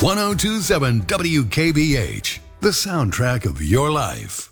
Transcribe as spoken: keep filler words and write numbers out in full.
one oh two point seven W K B H, the soundtrack of your life.